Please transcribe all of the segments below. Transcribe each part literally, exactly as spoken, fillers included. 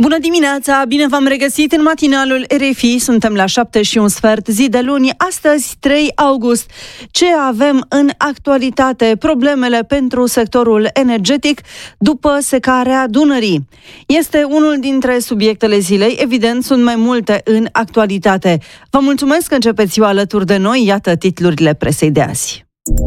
Bună dimineața! Bine v-am regăsit în matinalul R F I. Suntem la șapte și un sfert, zi de luni, astăzi trei august. Ce avem în actualitate? Problemele pentru sectorul energetic după secarea Dunării. Este unul dintre subiectele zilei. Evident, sunt mai multe în actualitate. Vă mulțumesc că începeți ziua alături de noi. Iată titlurile presei de azi.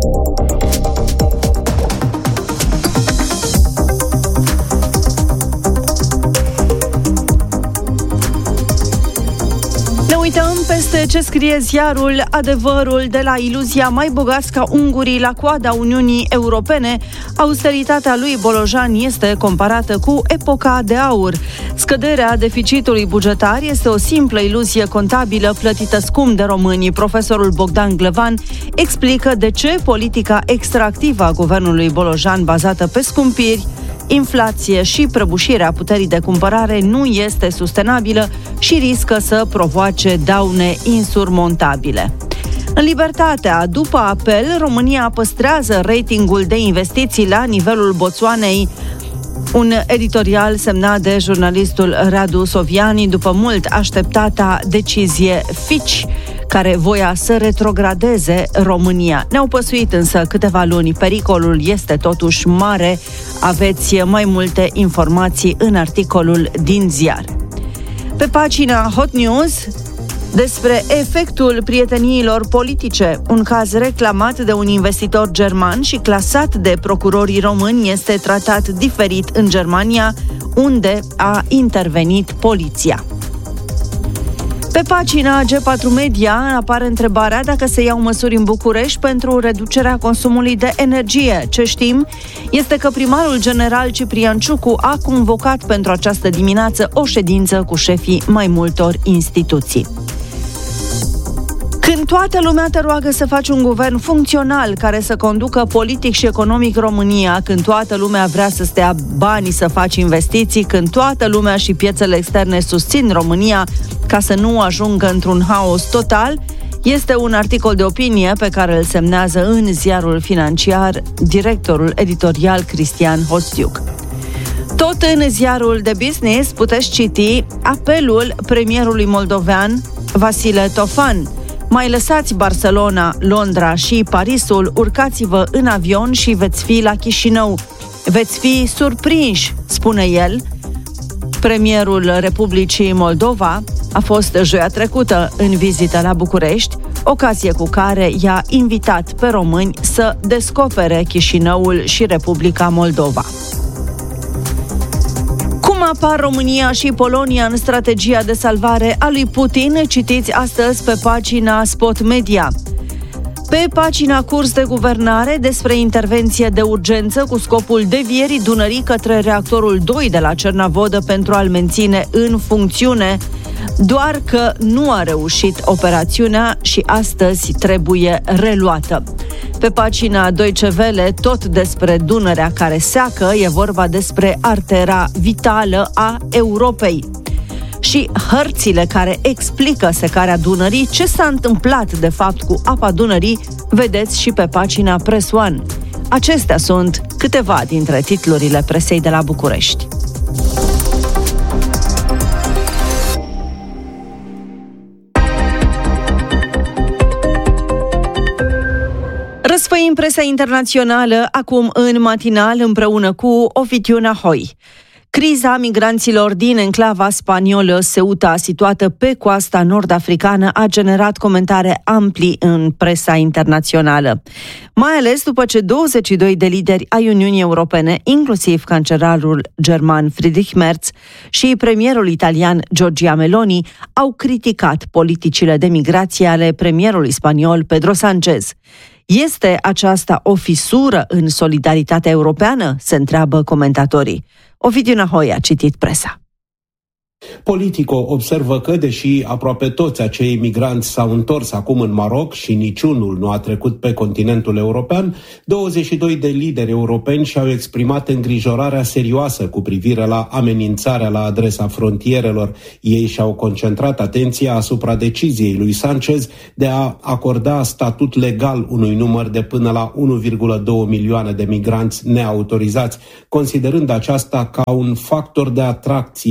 Uităm peste ce scrie ziarul Adevărul, de la iluzia mai bogați ca ungurii la coada Uniunii Europene. Austeritatea lui Bolojan este comparată cu epoca de aur. Scăderea deficitului bugetar este o simplă iluzie contabilă plătită scump de români. Profesorul Bogdan Glăvan explică de ce politica extractivă a guvernului Bolojan, bazată pe scumpiri, inflație și prăbușirea puterii de cumpărare, nu este sustenabilă și riscă să provoace daune insurmontabile. În Libertatea, după apel, România păstrează ratingul de investiții la nivelul Botswanei. Un editorial semnat de jurnalistul Radu Soviani după mult așteptata decizie Fitch, care voia să retrogradeze România. Ne-au păsuit însă câteva luni. Pericolul este totuși mare. Aveți mai multe informații în articolul din ziar. Pe pagina Hot News, despre efectul prieteniilor politice. Un caz reclamat de un investitor german și clasat de procurorii români este tratat diferit în Germania, unde a intervenit poliția. Pe pagina G patru Media apare întrebarea dacă se iau măsuri în București pentru reducerea consumului de energie. Ce știm este că primarul general Ciprian Ciucu a convocat pentru această dimineață o ședință cu șefii mai multor instituții. Când toată lumea te roagă să faci un guvern funcțional care să conducă politic și economic România, când toată lumea vrea să stea banii să faci investiții, când toată lumea și piețele externe susțin România ca să nu ajungă într-un haos total, este un articol de opinie pe care îl semnează în ziarul Financiar directorul editorial Cristian Hostiuc. Tot în ziarul de business puteți citi apelul premierului moldovean Vasile Tofan. Mai lăsați Barcelona, Londra și Parisul, urcați-vă în avion și veți fi la Chișinău. Veți fi surprinși, spune el. Premierul Republicii Moldova a fost joia trecută în vizită la București, ocazie cu care i-a invitat pe români să descopere Chișinăul și Republica Moldova. Cum apar România și Polonia în strategia de salvare a lui Putin? Citiți astăzi pe pagina Spot Media. Pe pagina Curs de Guvernare, despre intervenție de urgență cu scopul devierii Dunării către reactorul doi de la Cernavodă pentru a-l menține în funcțiune, doar că nu a reușit operațiunea și astăzi trebuie reluată. Pe pagina Deutsche Welle, tot despre Dunărea care seacă, e vorba despre artera vitală a Europei. Și hărțile care explică secarea Dunării, ce s-a întâmplat de fapt cu apa Dunării, vedeți și pe pagina Press One. Acestea sunt câteva dintre titlurile presei de la București. Răsfăim presa internațională acum în matinal împreună cu Ovidiu Nahoi. Criza migranților din enclava spaniolă Ceuta, situată pe coasta nord-africană, a generat comentare ampli în presa internațională. Mai ales după ce douăzeci și doi de lideri ai Uniunii Europene, inclusiv cancelarul german Friedrich Merz și premierul italian Giorgia Meloni, au criticat politicile de migrație ale premierului spaniol Pedro Sánchez. Este aceasta o fisură în solidaritatea europeană? Se întreabă comentatorii. Ovidiu Nahoi a citit presa. Politico observă că, deși aproape toți acei migranți s-au întors acum în Maroc și niciunul nu a trecut pe continentul european, douăzeci și doi de lideri europeni și-au exprimat îngrijorarea serioasă cu privire la amenințarea la adresa frontierelor. Ei și-au concentrat atenția asupra deciziei lui Sánchez de a acorda statut legal unui număr de până la unu virgulă doi milioane de migranți neautorizați, considerând aceasta ca un factor de atracție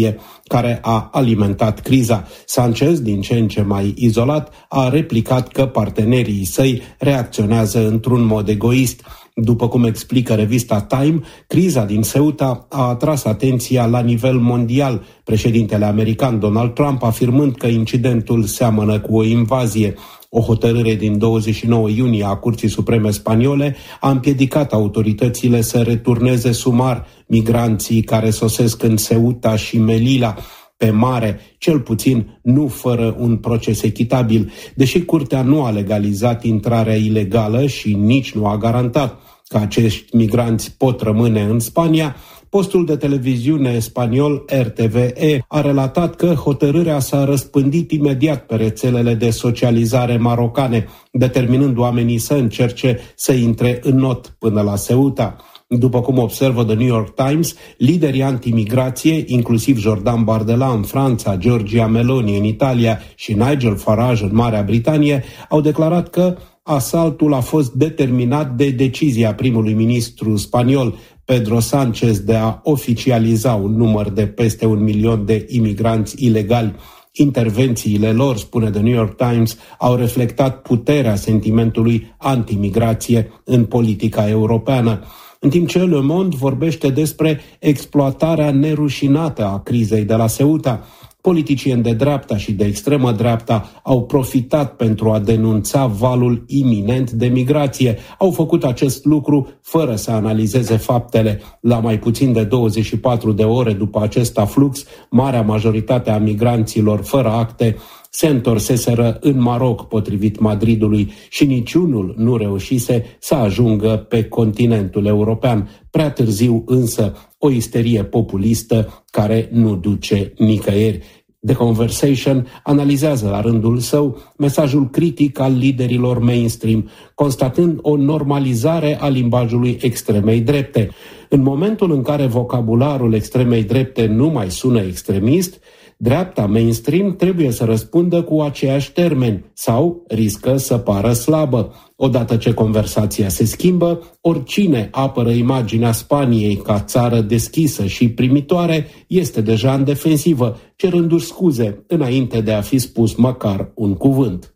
care a alimentat criza. Sanchez, din ce în ce mai izolat, a replicat că partenerii săi reacționează într-un mod egoist. După cum explică revista Time, criza din Ceuta a atras atenția la nivel mondial, președintele american Donald Trump afirmând că incidentul seamănă cu o invazie. O hotărâre din douăzeci și nouă iunie a Curții Supreme Spaniole a împiedicat autoritățile să returneze sumar migranții care sosesc în Ceuta și Melilla, pe mare, cel puțin nu fără un proces echitabil, deși Curtea nu a legalizat intrarea ilegală și nici nu a garantat că acești migranți pot rămâne în Spania. Postul de televiziune spaniol R T V E a relatat că hotărârea s-a răspândit imediat pe rețelele de socializare marocane, determinând oamenii să încerce să intre în not până la Ceuta. După cum observă The New York Times, liderii antimigrație, inclusiv Jordan Bardella în Franța, Giorgia Meloni în Italia și Nigel Farage în Marea Britanie, au declarat că asaltul a fost determinat de decizia primului ministru spaniol, Pedro Sánchez, de a oficializa un număr de peste un milion de imigranți ilegali. Intervențiile lor, spune The New York Times, au reflectat puterea sentimentului antimigrație în politica europeană. În timp ce Le Monde vorbește despre exploatarea nerușinată a crizei de la Ceuta, politicieni de dreapta și de extremă dreapta au profitat pentru a denunța valul iminent de migrație. Au făcut acest lucru fără să analizeze faptele. La mai puțin de douăzeci și patru de ore după acest aflux, marea majoritate a migranților fără acte se întorseseră în Maroc, potrivit Madridului, și niciunul nu reușise să ajungă pe continentul european. Prea târziu însă, o isterie populistă care nu duce nicăieri. The Conversation analizează la rândul său mesajul critic al liderilor mainstream, constatând o normalizare a limbajului extremei drepte. În momentul în care vocabularul extremei drepte nu mai sună extremist, dreapta mainstream trebuie să răspundă cu aceiași termeni sau riscă să pară slabă. Odată ce conversația se schimbă, oricine apără imaginea Spaniei ca țară deschisă și primitoare este deja în defensivă, cerându-și scuze înainte de a fi spus măcar un cuvânt.